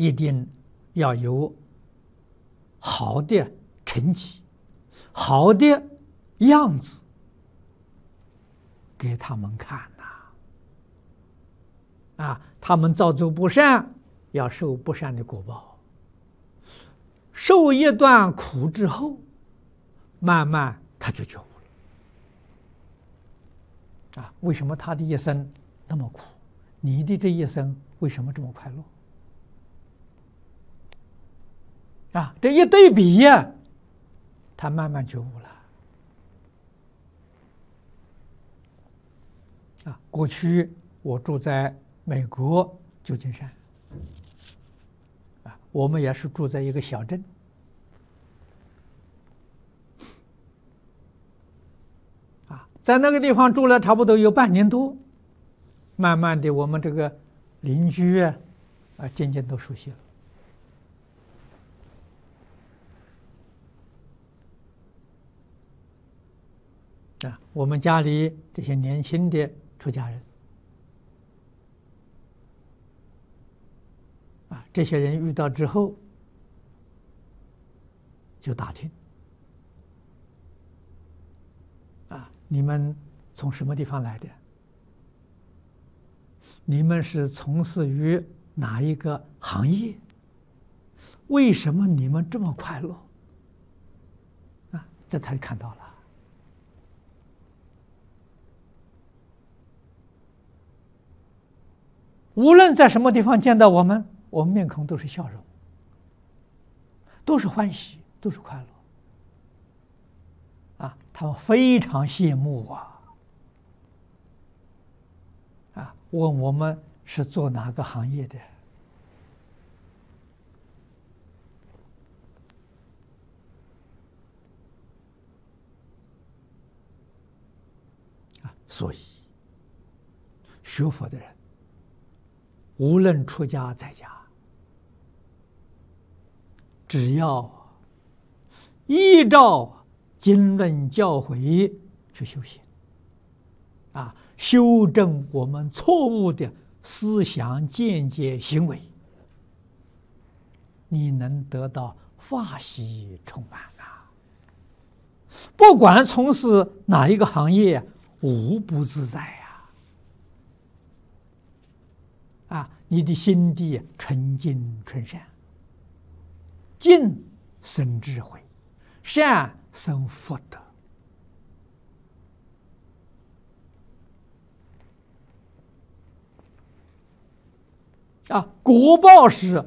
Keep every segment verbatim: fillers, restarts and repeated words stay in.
一定要有好的成绩、好的样子给他们看呐！啊，他们造作不善，要受不善的果报。受一段苦之后，慢慢他就觉悟了。啊，为什么他的一生那么苦？你的这一生为什么这么快乐？啊，这一对比呀，他慢慢觉悟了。啊，过去我住在美国旧金山，啊，我们也是住在一个小镇，啊，在那个地方住了差不多有半年多，慢慢的我们这个邻居啊，啊，渐渐都熟悉了。啊，我们家里这些年轻的出家人，啊，这些人遇到之后，就打听，啊，你们从什么地方来的？你们是从事于哪一个行业？为什么你们这么快乐？啊，这他就看到了。无论在什么地方见到我们，我们面孔都是笑容，都是欢喜，都是快乐。啊，他们非常羡慕啊！啊，问我们是做哪个行业的？啊，所以学佛的人，无论出家在家，只要依照经论教诲去修行，啊，修正我们错误的思想见解行为，你能得到法喜充满啊！不管从事哪一个行业，无不自在呀！啊，你的心地纯净纯善，净生智慧，善生福德。啊，果报是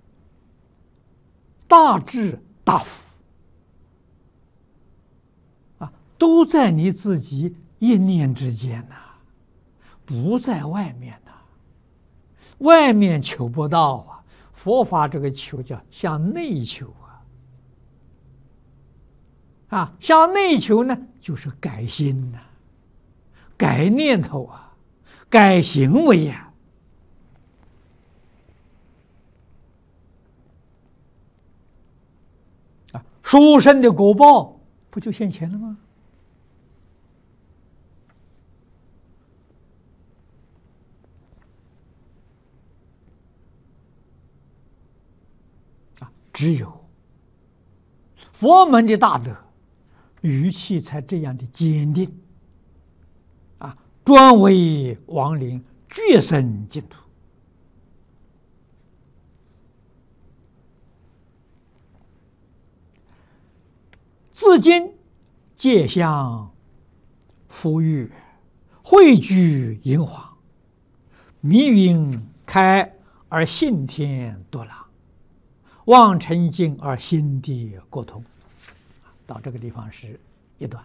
大智大福，啊，都在你自己一念之间呐、啊，不在外面呐、啊。外面求不到啊，佛法这个求叫向内求啊。啊，向内求呢，就是改心呐、啊，改念头啊，改行为呀、啊。啊，殊胜的果报不就现前了吗？啊，只有佛门的大德，语气才这样的坚定。啊，专为亡灵决生净土。自今戒相富裕，汇聚银华，密云开而信天多朗，望尘净而心地过通。到这个地方是一段。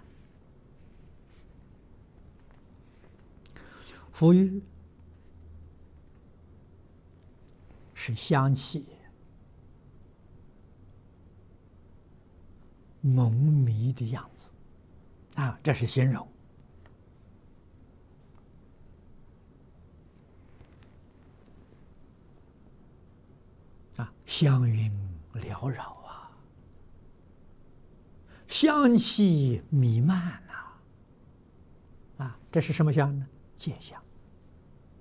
富裕是香气蒙迷的样子啊，这是形容。啊，香云缭绕啊，香气弥漫呐，啊，这是什么香呢？戒香。